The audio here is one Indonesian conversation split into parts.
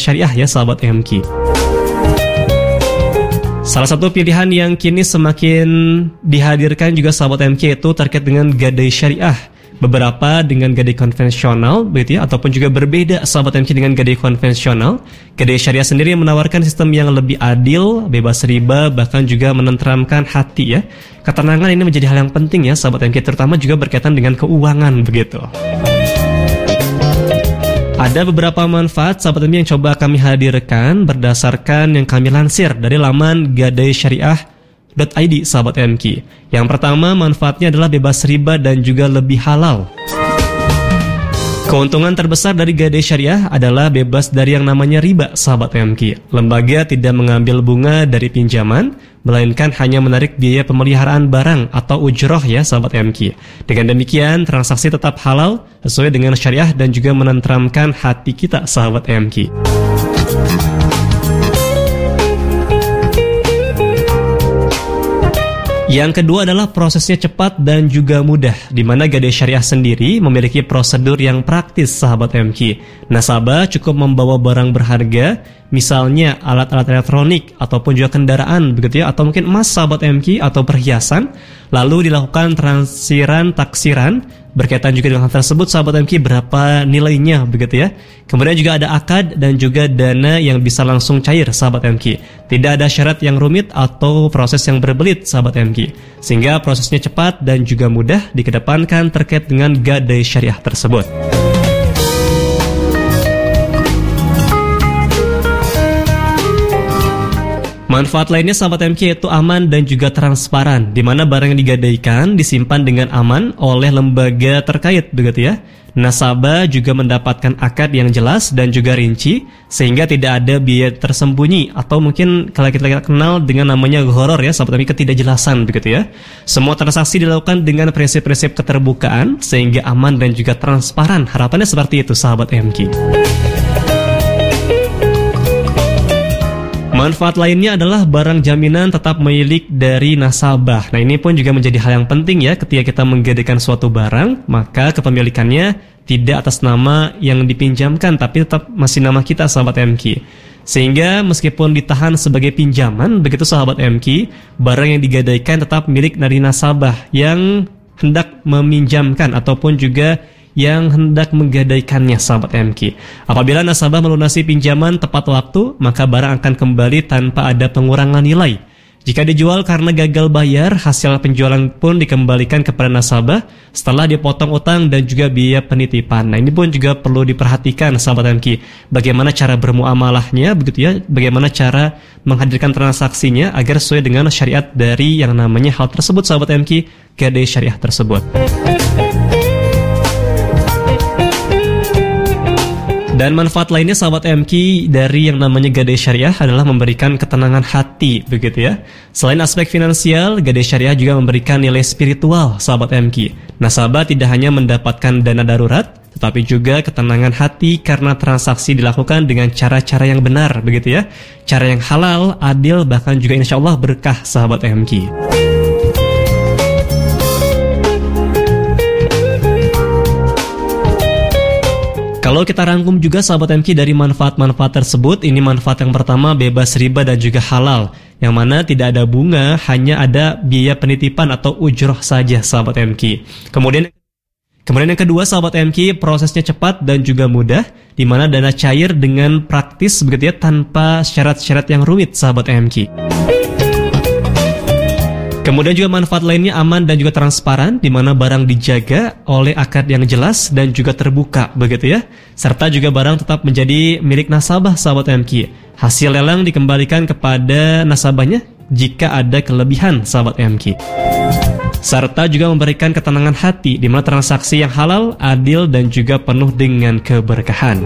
syariah ya sahabat MQ. Salah satu pilihan yang kini semakin dihadirkan juga sahabat MQ itu terkait dengan gadai syariah. Beberapa dengan gadai konvensional begitu ya, ataupun juga berbeda sahabat MQ dengan gadai konvensional. Gadai syariah sendiri menawarkan sistem yang lebih adil, bebas riba, bahkan juga menenteramkan hati ya. Ketenangan ini menjadi hal yang penting ya sahabat MQ, terutama juga berkaitan dengan keuangan begitu. Ada beberapa manfaat sahabat MQ yang coba kami hadirkan berdasarkan yang kami lansir dari laman gadaisyariah.id sahabat MQ. Yang pertama, manfaatnya adalah bebas riba dan juga lebih halal. Keuntungan terbesar dari gadai syariah adalah bebas dari yang namanya riba sahabat MQ. Lembaga tidak mengambil bunga dari pinjaman, melainkan hanya menarik biaya pemeliharaan barang atau ujroh ya sahabat MQ. Dengan demikian, transaksi tetap halal sesuai dengan syariah dan juga menenteramkan hati kita sahabat MQ. Yang kedua adalah prosesnya cepat dan juga mudah, di mana gadai syariah sendiri memiliki prosedur yang praktis sahabat MQ. Nasabah cukup membawa barang berharga, misalnya alat-alat elektronik ataupun juga kendaraan begitu ya, atau mungkin emas sahabat MQ atau perhiasan, lalu dilakukan taksiran berkaitan juga dengan hal tersebut sahabat MQ, berapa nilainya begitu ya. Kemudian juga ada akad dan juga dana yang bisa langsung cair sahabat MQ. Tidak ada syarat yang rumit atau proses yang berbelit sahabat MQ, sehingga prosesnya cepat dan juga mudah dikedepankan terkait dengan gadai syariah tersebut. Manfaat lainnya sahabat MQ yaitu aman dan juga transparan, di mana barang yang digadaikan disimpan dengan aman oleh lembaga terkait begitu ya. Nasabah juga mendapatkan akad yang jelas dan juga rinci, sehingga tidak ada biaya tersembunyi atau mungkin kalau kita kenal dengan namanya gharar ya sahabat MQ, ketidakjelasan begitu ya. Semua transaksi dilakukan dengan prinsip-prinsip keterbukaan sehingga aman dan juga transparan. Harapannya seperti itu sahabat MQ. Manfaat lainnya adalah barang jaminan tetap milik dari nasabah. Nah, ini pun juga menjadi hal yang penting ya ketika kita menggadaikan suatu barang, maka kepemilikannya tidak atas nama yang dipinjamkan, tapi tetap masih nama kita sahabat MQ. Sehingga meskipun ditahan sebagai pinjaman, begitu sahabat MQ, barang yang digadaikan tetap milik dari nasabah yang hendak meminjamkan ataupun juga yang hendak menggadaikannya sahabat MQ. Apabila nasabah melunasi pinjaman tepat waktu, maka barang akan kembali tanpa ada pengurangan nilai. Jika dijual karena gagal bayar, hasil penjualan pun dikembalikan kepada nasabah setelah dipotong utang dan juga biaya penitipan. Nah, ini pun juga perlu diperhatikan sahabat MQ. Bagaimana cara bermuamalahnya begitu ya, bagaimana cara menghadirkan transaksinya agar sesuai dengan syariat dari yang namanya hal tersebut sahabat MQ, gadai syariah tersebut. Dan manfaat lainnya sahabat MQ dari yang namanya gadai syariah adalah memberikan ketenangan hati begitu ya. Selain aspek finansial, gadai syariah juga memberikan nilai spiritual sahabat MQ. Nasabah tidak hanya mendapatkan dana darurat, tetapi juga ketenangan hati karena transaksi dilakukan dengan cara-cara yang benar begitu ya. Cara yang halal, adil, bahkan juga insya Allah berkah sahabat MQ. Kalau kita rangkum juga sahabat MQ dari manfaat-manfaat tersebut, ini manfaat yang pertama bebas riba dan juga halal, yang mana tidak ada bunga, hanya ada biaya penitipan atau ujroh saja sahabat MQ. Kemudian yang kedua sahabat MQ, prosesnya cepat dan juga mudah, di mana dana cair dengan praktis begitu ya, tanpa syarat-syarat yang rumit sahabat MQ. Kemudian juga manfaat lainnya aman dan juga transparan, di mana barang dijaga oleh akad yang jelas dan juga terbuka begitu ya. Serta juga barang tetap menjadi milik nasabah sahabat MQ. Hasil lelang dikembalikan kepada nasabahnya jika ada kelebihan sahabat MQ. Serta juga memberikan ketenangan hati, di mana transaksi yang halal, adil dan juga penuh dengan keberkahan.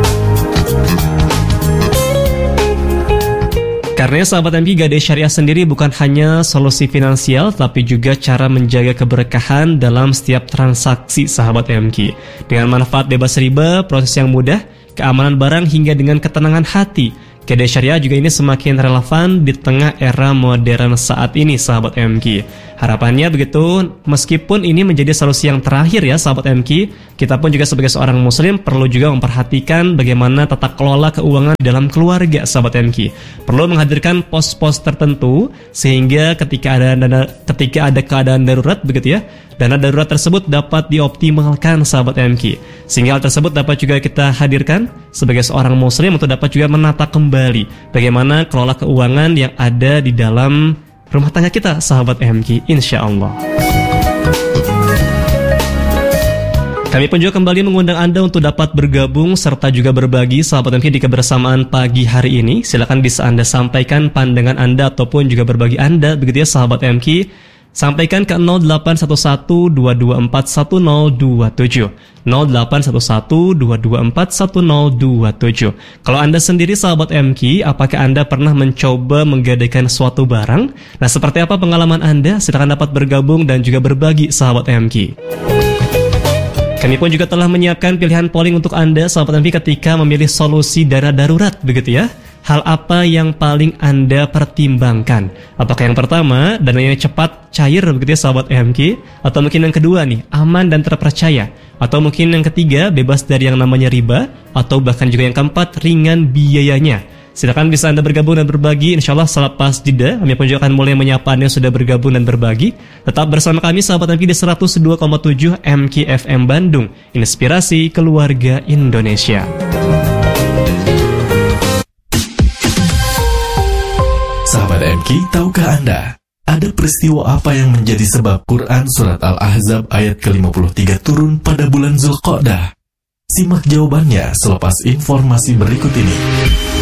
Karena sahabat MQ, gadai syariah sendiri bukan hanya solusi finansial, tapi juga cara menjaga keberkahan dalam setiap transaksi sahabat MQ. Dengan manfaat bebas riba, proses yang mudah, keamanan barang hingga dengan ketenangan hati, gadai syariah juga ini semakin relevan di tengah era modern saat ini sahabat MQ. Harapannya begitu, meskipun ini menjadi solusi yang terakhir ya sahabat MQ, kita pun juga sebagai seorang muslim perlu juga memperhatikan bagaimana tata kelola keuangan dalam keluarga sahabat MQ. Perlu menghadirkan pos-pos tertentu sehingga ketika ada keadaan darurat begitu ya, dana darurat tersebut dapat dioptimalkan sahabat MQ. Sehingga hal tersebut dapat juga kita hadirkan sebagai seorang muslim untuk dapat juga menata kembali bagaimana kelola keuangan yang ada di dalam rumah tangga kita sahabat MQ, insya Allah. Kami pun juga kembali mengundang Anda untuk dapat bergabung serta juga berbagi sahabat MQ di kebersamaan pagi hari ini. Silakan bisa Anda sampaikan pandangan Anda ataupun juga berbagi Anda begitu ya sahabat MQ. Sampaikan ke 0811-224-1027 0811-224-1027. Kalau Anda sendiri sahabat MQ, apakah Anda pernah mencoba menggadaikan suatu barang? Nah, seperti apa pengalaman Anda? Silakan dapat bergabung dan juga berbagi sahabat MQ. Kami pun juga telah menyiapkan pilihan polling untuk Anda sahabat MQ ketika memilih solusi dana darurat begitu ya. Hal apa yang paling Anda pertimbangkan? Apakah yang pertama, dananya cepat, cair begitu ya sahabat MQ? Atau mungkin yang kedua nih, aman dan terpercaya? Atau mungkin yang ketiga, bebas dari yang namanya riba? Atau bahkan juga yang keempat, ringan biayanya? Silakan bisa Anda bergabung dan berbagi. Insya Allah selepas jeda, kami pun juga akan mulai menyapa Anda yang sudah bergabung dan berbagi. Tetap bersama kami sahabat MQ di 102,7 MQ FM Bandung. Inspirasi Keluarga Indonesia. Sahabat MQ, tahukah Anda, ada peristiwa apa yang menjadi sebab Quran Surat Al-Ahzab ayat ke-53 turun pada bulan Zulqa'dah? Simak jawabannya selepas informasi berikut ini.